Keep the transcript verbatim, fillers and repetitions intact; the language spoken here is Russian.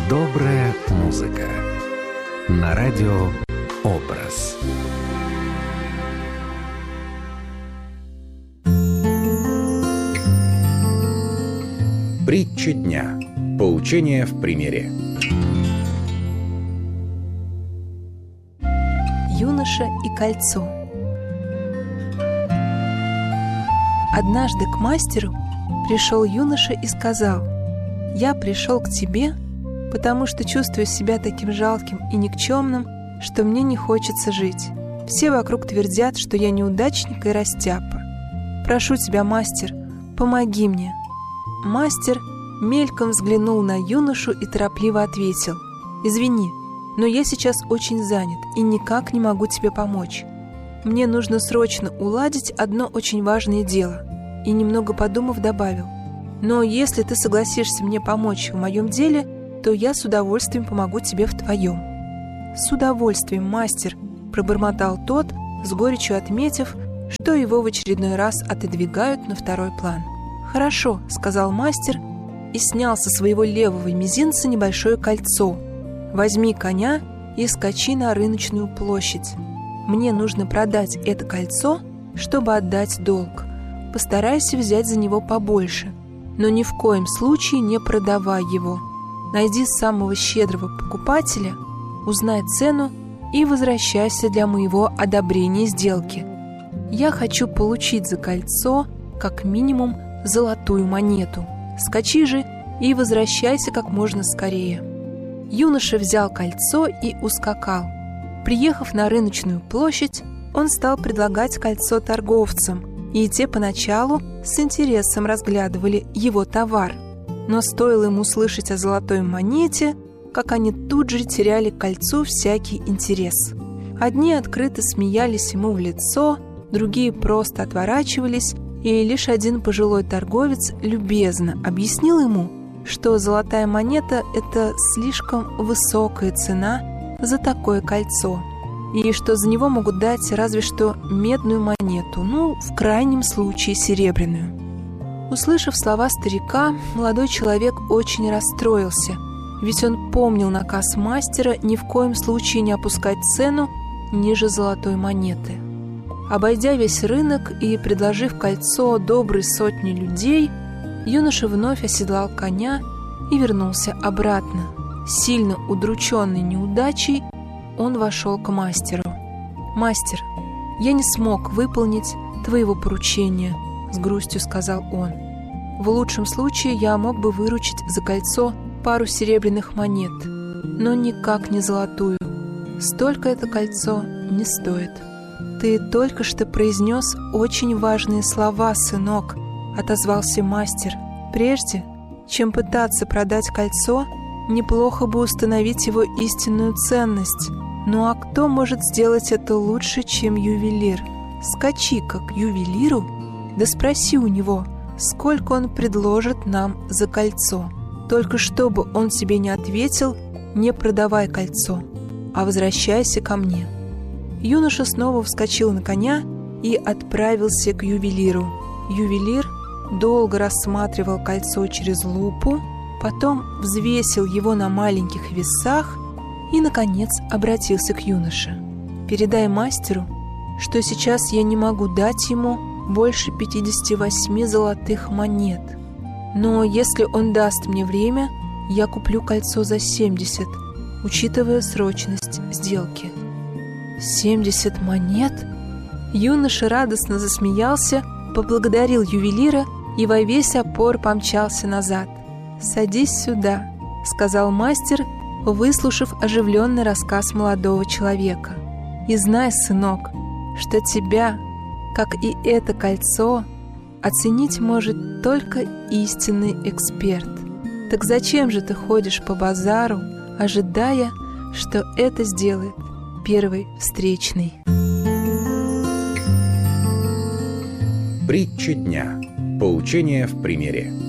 Добрая музыка. На радио «Образ». Притча дня. Поучение в примере. Юноша и кольцо. Однажды к мастеру пришел юноша и сказал: «Я пришел к тебе, потому что чувствую себя таким жалким и никчемным, что мне не хочется жить. Все вокруг твердят, что я неудачник и растяпа. Прошу тебя, мастер, помоги мне». Мастер мельком взглянул на юношу и торопливо ответил: «Извини, но я сейчас очень занят и никак не могу тебе помочь. Мне нужно срочно уладить одно очень важное дело». И, немного подумав, добавил: «Но если ты согласишься мне помочь в моем деле, то я с удовольствием помогу тебе в твоем». «С удовольствием, мастер», — пробормотал тот, с горечью отметив, что его в очередной раз отодвигают на второй план. «Хорошо», — сказал мастер и снял со своего левого мизинца небольшое кольцо. «Возьми коня и скачи на рыночную площадь. Мне нужно продать это кольцо, чтобы отдать долг. Постарайся взять за него побольше, но ни в коем случае не продавай его. Найди самого щедрого покупателя, узнай цену и возвращайся для моего одобрения сделки. Я хочу получить за кольцо как минимум золотую монету. Скачи же и возвращайся как можно скорее». Юноша взял кольцо и ускакал. Приехав на рыночную площадь, он стал предлагать кольцо торговцам, и те поначалу с интересом разглядывали его товар. Но стоило ему слышать о золотой монете, как они тут же теряли к кольцу всякий интерес. Одни открыто смеялись ему в лицо, другие просто отворачивались, и лишь один пожилой торговец любезно объяснил ему, что золотая монета – это слишком высокая цена за такое кольцо, и что за него могут дать разве что медную монету, ну, в крайнем случае серебряную. Услышав слова старика, молодой человек очень расстроился, ведь он помнил наказ мастера ни в коем случае не опускать цену ниже золотой монеты. Обойдя весь рынок и предложив кольцо доброй сотне людей, юноша вновь оседлал коня и вернулся обратно. Сильно удрученный неудачей, он вошел к мастеру. «Мастер, я не смог выполнить твоего поручения», — с грустью сказал он. «В лучшем случае я мог бы выручить за кольцо пару серебряных монет, но никак не золотую. Столько это кольцо не стоит». «Ты только что произнес очень важные слова, сынок», — отозвался мастер. «Прежде чем пытаться продать кольцо, неплохо бы установить его истинную ценность. Ну а кто может сделать это лучше, чем ювелир? Скачи-ка к ювелиру, да спроси у него, сколько он предложит нам за кольцо. Только чтобы он тебе не ответил, не продавай кольцо, а возвращайся ко мне». Юноша снова вскочил на коня и отправился к ювелиру. Ювелир долго рассматривал кольцо через лупу, потом взвесил его на маленьких весах и, наконец, обратился к юноше. «Передай мастеру, что сейчас я не могу дать ему больше пятидесяти восьми золотых монет. Но если он даст мне время, я куплю кольцо за семьдесят, учитывая срочность сделки». «Семьдесят монет?» Юноша радостно засмеялся, поблагодарил ювелира и во весь опор помчался назад. «Садись сюда», — сказал мастер, выслушав оживленный рассказ молодого человека. «И знай, сынок, что тебя, как и это кольцо, оценить может только истинный эксперт. Так зачем же ты ходишь по базару, ожидая, что это сделает первый встречный?» Притча дня. Поучение в примере.